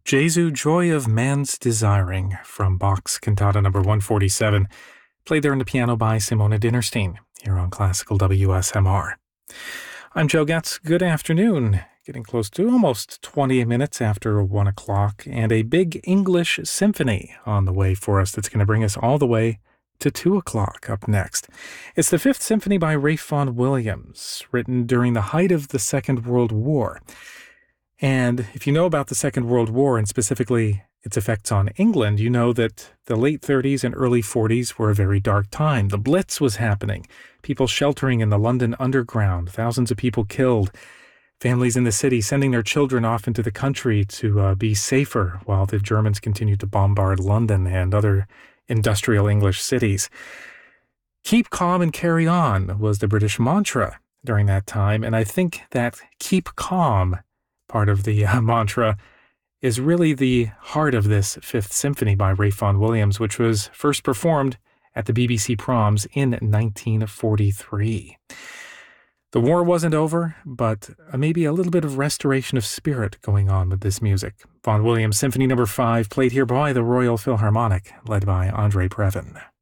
Jesu, Joy of Man's Desiring from Bach's Cantata number 147, played there on the piano by Simona Dinnerstein, here on Classical WSMR. I'm Joe Getz. Good afternoon. Getting close to almost 20 minutes after 1 o'clock, and a big English symphony on the way for us that's going to bring us all the way to 2 o'clock up next. It's the Fifth Symphony by Ralph Vaughan Williams, written during the height of the Second World War. And if you know about the Second World War, and specifically its effects on England, you know that the late 30s and early 40s were a very dark time. The Blitz was happening, people sheltering in the London Underground, thousands of people killed, families in the city sending their children off into the country to be safer while the Germans continued to bombard London and other industrial English cities. Keep calm and carry on was the British mantra during that time, and I think that keep calm part of the mantra is really the heart of this Fifth Symphony by Ralph Vaughan Williams, which was first performed at the BBC Proms in 1943. The war wasn't over, but maybe a little bit of restoration of spirit going on with this music. Vaughan Williams Symphony No. 5, played here by the Royal Philharmonic, led by Andre Previn.